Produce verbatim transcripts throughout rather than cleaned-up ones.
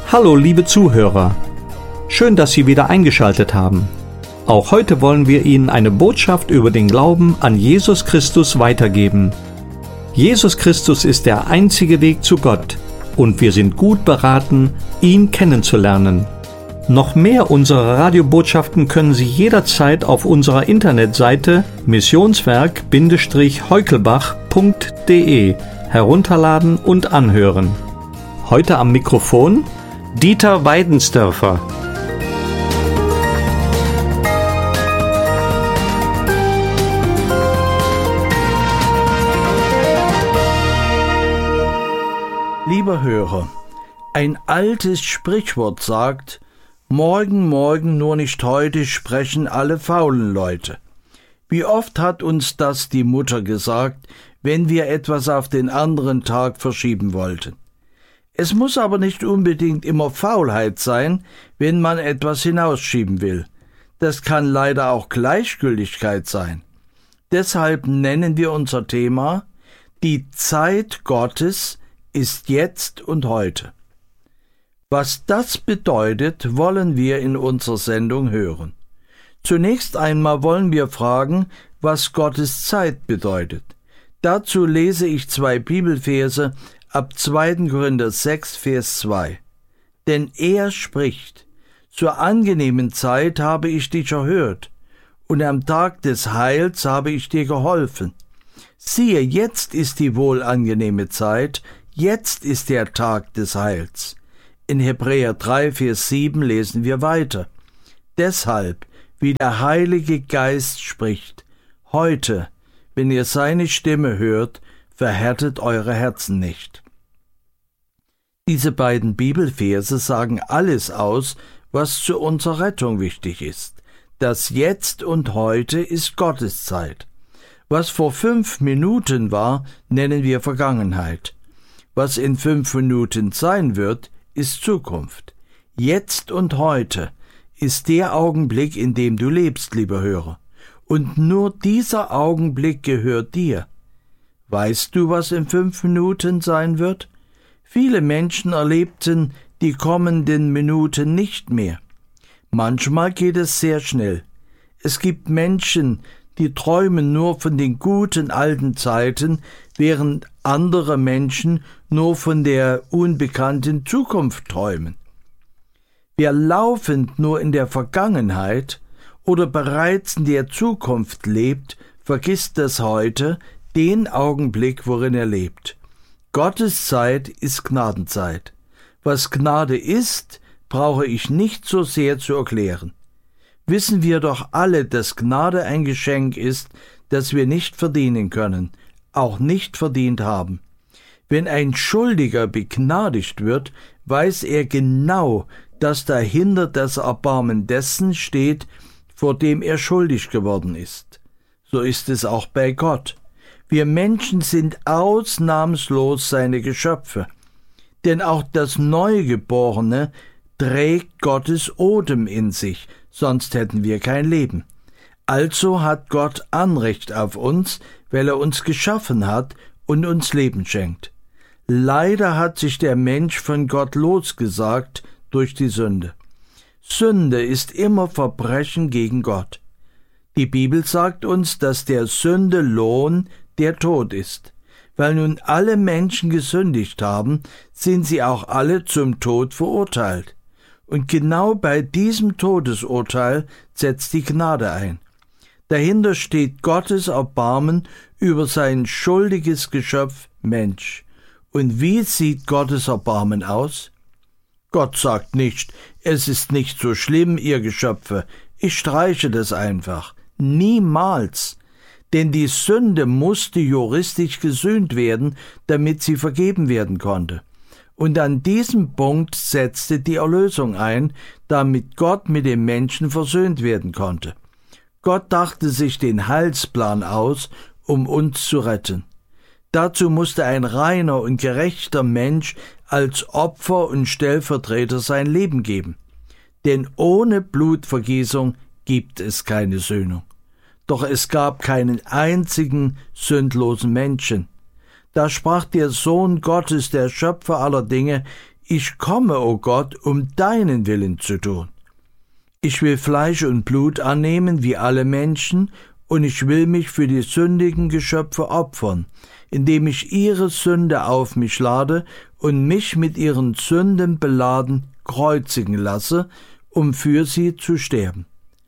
Hallo liebe Zuhörer, schön, dass Sie wieder eingeschaltet haben. Auch heute wollen wir Ihnen eine Botschaft über den Glauben an Jesus Christus weitergeben. Jesus Christus ist der einzige Weg zu Gott und wir sind gut beraten, ihn kennenzulernen. Noch mehr unserer Radiobotschaften können Sie jederzeit auf unserer Internetseite missionswerk heukelbach punkt de herunterladen und anhören. Heute am Mikrofon Dieter Weidensdörfer. Lieber Hörer, ein altes Sprichwort sagt: Morgen, morgen, nur nicht heute, sprechen alle faulen Leute. Wie oft hat uns das die Mutter gesagt, wenn wir etwas auf den anderen Tag verschieben wollten? Es muss aber nicht unbedingt immer Faulheit sein, wenn man etwas hinausschieben will. Das kann leider auch Gleichgültigkeit sein. Deshalb nennen wir unser Thema: Die Zeit Gottes ist jetzt und heute. Was das bedeutet, wollen wir in unserer Sendung hören. Zunächst einmal wollen wir fragen, was Gottes Zeit bedeutet. Dazu lese ich zwei Bibelverse ab zweiter Korinther sechs, Vers zwei. Denn er spricht: Zur angenehmen Zeit habe ich dich erhört, und am Tag des Heils habe ich dir geholfen. Siehe, jetzt ist die wohlangenehme Zeit, jetzt ist der Tag des Heils. In Hebräer drei, Vers sieben lesen wir weiter. Deshalb, wie der Heilige Geist spricht: Heute, wenn ihr seine Stimme hört, verhärtet eure Herzen nicht. Diese beiden Bibelverse sagen alles aus, was zu unserer Rettung wichtig ist. Das Jetzt und Heute ist Gottes Zeit. Was vor fünf Minuten war, nennen wir Vergangenheit. Was in fünf Minuten sein wird, ist Zukunft. Jetzt und heute ist der Augenblick, in dem du lebst, lieber Hörer. Und nur dieser Augenblick gehört dir. Weißt du, was in fünf Minuten sein wird? Viele Menschen erlebten die kommenden Minuten nicht mehr. Manchmal geht es sehr schnell. Es gibt Menschen, die träumen nur von den guten alten Zeiten, während andere Menschen nur von der unbekannten Zukunft träumen. Wer laufend nur in der Vergangenheit oder bereits in der Zukunft lebt, vergisst das Heute, den Augenblick, worin er lebt. Gottes Zeit ist Gnadenzeit. Was Gnade ist, brauche ich nicht so sehr zu erklären. Wissen wir doch alle, dass Gnade ein Geschenk ist, das wir nicht verdienen können, auch nicht verdient haben. Wenn ein Schuldiger begnadigt wird, weiß er genau, dass dahinter das Erbarmen dessen steht, vor dem er schuldig geworden ist. So ist es auch bei Gott. Wir Menschen sind ausnahmslos seine Geschöpfe, denn auch das Neugeborene trägt Gottes Odem in sich, sonst hätten wir kein Leben. Also hat Gott Anrecht auf uns, weil er uns geschaffen hat und uns Leben schenkt. Leider hat sich der Mensch von Gott losgesagt durch die Sünde. Sünde ist immer Verbrechen gegen Gott. Die Bibel sagt uns, dass der Sünde Lohn der Tod ist. Weil nun alle Menschen gesündigt haben, sind sie auch alle zum Tod verurteilt. Und genau bei diesem Todesurteil setzt die Gnade ein. Dahinter steht Gottes Erbarmen über sein schuldiges Geschöpf Mensch. Und wie sieht Gottes Erbarmen aus? Gott sagt nicht: Es ist nicht so schlimm, ihr Geschöpfe, ich streiche das einfach. Niemals. Denn die Sünde musste juristisch gesühnt werden, damit sie vergeben werden konnte. Und an diesem Punkt setzte die Erlösung ein, damit Gott mit dem Menschen versöhnt werden konnte. Gott dachte sich den Heilsplan aus, um uns zu retten. Dazu musste ein reiner und gerechter Mensch als Opfer und Stellvertreter sein Leben geben. Denn ohne Blutvergießung gibt es keine Söhnung. Doch es gab keinen einzigen sündlosen Menschen. Da sprach der Sohn Gottes, der Schöpfer aller Dinge, ich komme, o Gott, um deinen Willen zu tun. Ich will Fleisch und Blut annehmen wie alle Menschen, und ich will mich für die sündigen Geschöpfe opfern, indem ich ihre Sünde auf mich lade und mich mit ihren Sünden beladen kreuzigen lasse, um für sie zu sterben.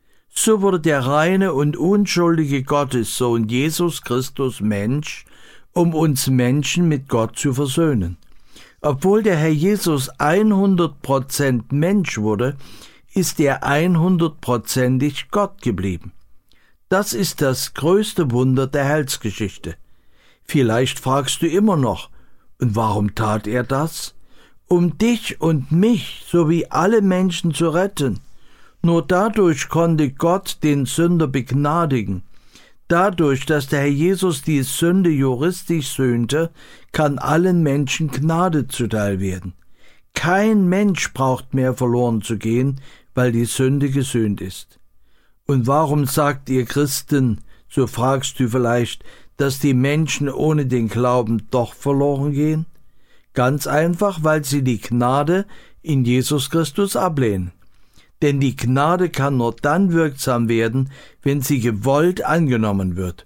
So wurde der reine und unschuldige Gottessohn Jesus Christus Mensch, um uns Menschen mit Gott zu versöhnen. Obwohl der Herr Jesus hundert Prozent Mensch wurde, ist er hundertprozentig Gott geblieben. Das ist das größte Wunder der Heilsgeschichte. Vielleicht fragst du immer noch, und warum tat er das? Um dich und mich sowie alle Menschen zu retten. Nur dadurch konnte Gott den Sünder begnadigen. Dadurch, dass der Herr Jesus die Sünde juristisch sühnte, kann allen Menschen Gnade zuteil werden. Kein Mensch braucht mehr verloren zu gehen, weil die Sünde gesühnt ist. Und warum sagt ihr Christen, so fragst du vielleicht, dass die Menschen ohne den Glauben doch verloren gehen? Ganz einfach, weil sie die Gnade in Jesus Christus ablehnen. Denn die Gnade kann nur dann wirksam werden, wenn sie gewollt angenommen wird.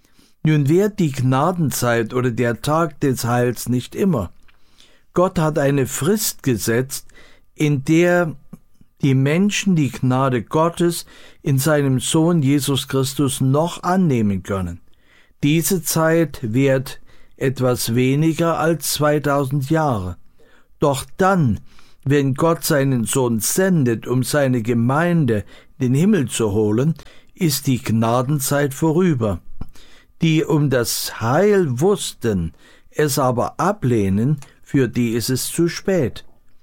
Nun währt die Gnadenzeit oder der Tag des Heils nicht immer. Gott hat eine Frist gesetzt, in der die Menschen die Gnade Gottes in seinem Sohn Jesus Christus noch annehmen können. Diese Zeit währt etwas weniger als zweitausend Jahre. Doch dann, wenn Gott seinen Sohn sendet, um seine Gemeinde in den Himmel zu holen, ist die Gnadenzeit vorüber. Die um das Heil wussten, es aber ablehnen, für die ist es zu spät.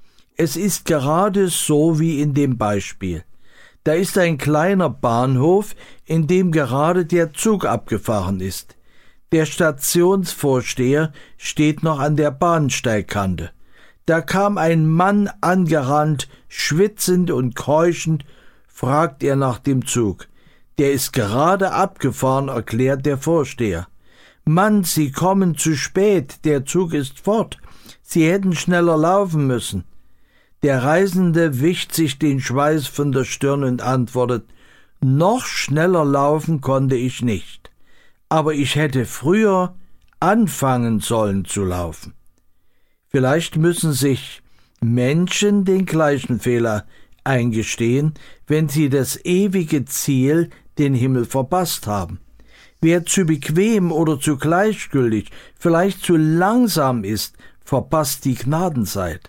Es ist gerade so wie in dem Beispiel. Da ist ein kleiner Bahnhof, in dem gerade der Zug abgefahren ist. Der Stationsvorsteher steht noch an der Bahnsteigkante. Da kam ein Mann angerannt, schwitzend und keuchend, fragt er nach dem Zug. Der ist gerade abgefahren, erklärt der Vorsteher. Mann, Sie kommen zu spät, der Zug ist fort. Sie hätten schneller laufen müssen. Der Reisende wischt sich den Schweiß von der Stirn und antwortet, noch schneller laufen konnte ich nicht, aber ich hätte früher anfangen sollen zu laufen. Vielleicht müssen sich Menschen den gleichen Fehler eingestehen, wenn sie das ewige Ziel, den Himmel, verpasst haben. Wer zu bequem oder zu gleichgültig, vielleicht zu langsam ist, verpasst die Gnadenzeit.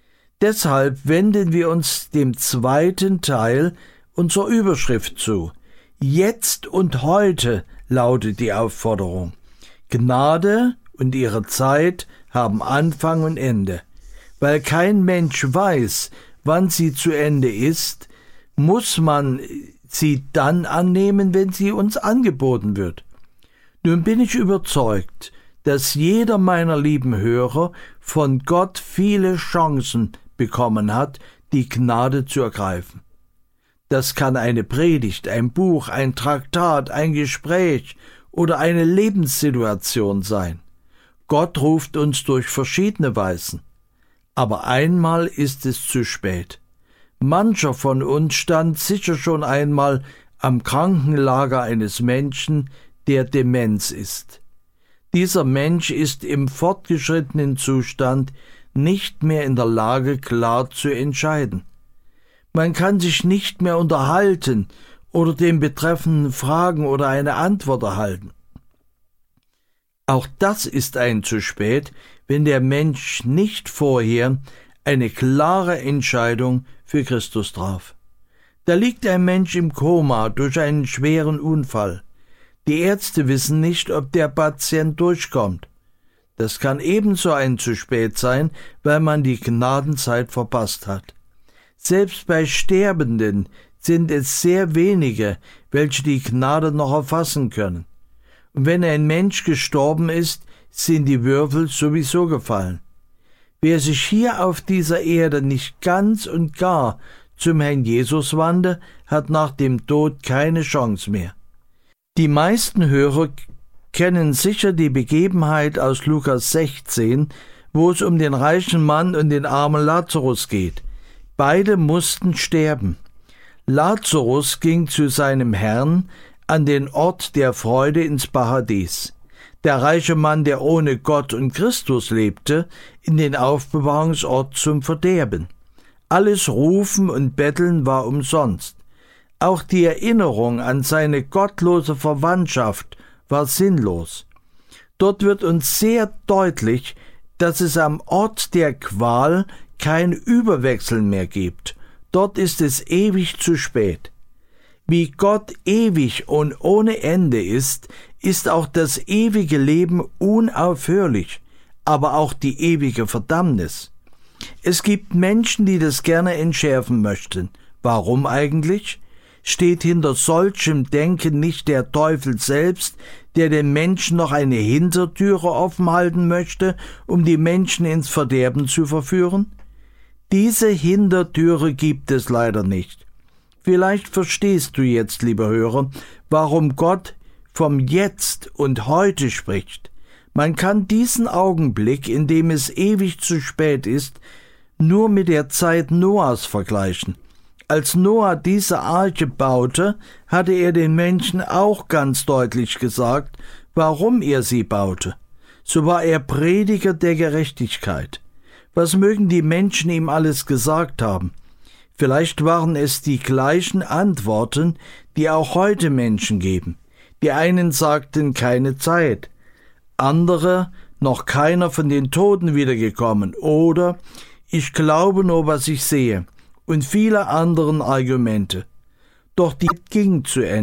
Deshalb wenden wir uns dem zweiten Teil unserer Überschrift zu. Jetzt und heute lautet die Aufforderung. Gnade und ihre Zeit haben Anfang und Ende. Weil kein Mensch weiß, wann sie zu Ende ist, muss man sie dann annehmen, wenn sie uns angeboten wird. Nun bin ich überzeugt, dass jeder meiner lieben Hörer von Gott viele Chancen bekommen hat, die Gnade zu ergreifen. Das kann eine Predigt, ein Buch, ein Traktat, ein Gespräch oder eine Lebenssituation sein. Gott ruft uns durch verschiedene Weisen. Aber einmal ist es zu spät. Mancher von uns stand sicher schon einmal am Krankenlager eines Menschen, der Demenz ist. Dieser Mensch ist im fortgeschrittenen Zustand nicht mehr in der Lage, klar zu entscheiden. Man kann sich nicht mehr unterhalten oder den Betreffenden fragen oder eine Antwort erhalten. Auch das ist ein zu spät, wenn der Mensch nicht vorher eine klare Entscheidung für Christus traf. Da liegt ein Mensch im Koma durch einen schweren Unfall. Die Ärzte wissen nicht, ob der Patient durchkommt. Das kann ebenso ein zu spät sein, weil man die Gnadenzeit verpasst hat. Selbst bei Sterbenden sind es sehr wenige, welche die Gnade noch erfassen können. Und wenn ein Mensch gestorben ist, sind die Würfel sowieso gefallen. Wer sich hier auf dieser Erde nicht ganz und gar zum Herrn Jesus wandte, hat nach dem Tod keine Chance mehr. Die meisten Hörer kennen sicher die Begebenheit aus Lukas sechzehn, wo es um den reichen Mann und den armen Lazarus geht. Beide mussten sterben. Lazarus ging zu seinem Herrn an den Ort der Freude ins Paradies. Der reiche Mann, der ohne Gott und Christus lebte, in den Aufbewahrungsort zum Verderben. Alles Rufen und Betteln war umsonst. Auch die Erinnerung an seine gottlose Verwandtschaft war sinnlos. Dort wird uns sehr deutlich, dass es am Ort der Qual kein Überwechseln mehr gibt. Dort ist es ewig zu spät. Wie Gott ewig und ohne Ende ist, ist auch das ewige Leben unaufhörlich, aber auch die ewige Verdammnis. Es gibt Menschen, die das gerne entschärfen möchten. Warum eigentlich? Steht hinter solchem Denken nicht der Teufel selbst, der den Menschen noch eine Hintertüre offen halten möchte, um die Menschen ins Verderben zu verführen? Diese Hintertüre gibt es leider nicht. Vielleicht verstehst du jetzt, lieber Hörer, warum Gott vom Jetzt und Heute spricht. Man kann diesen Augenblick, in dem es ewig zu spät ist, nur mit der Zeit Noahs vergleichen. Als Noah diese Arche baute, hatte er den Menschen auch ganz deutlich gesagt, warum er sie baute. So war er Prediger der Gerechtigkeit. Was mögen die Menschen ihm alles gesagt haben? Vielleicht waren es die gleichen Antworten, die auch heute Menschen geben. Die einen sagten keine Zeit, andere noch keiner von den Toten wiedergekommen oder ich glaube nur, was ich sehe und viele anderen Argumente. Doch die ging zu Ende.